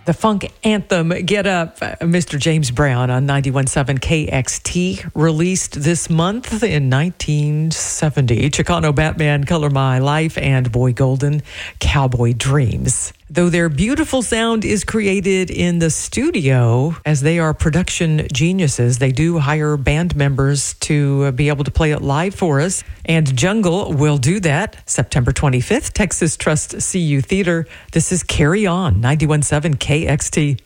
The funk anthem, Get Up, Mr. James Brown on 91.7 KXT, released this month in 1970. Chicano Batman, Color My Life, and Boy Golden, Cowboy Dreams. Though their beautiful sound is created in the studio, as they are production geniuses, they do hire band members to be able to play it live for us. And Jungle will do that September 25th, Texas Trust CU Theater. This is Carry On, 91.7 KXT.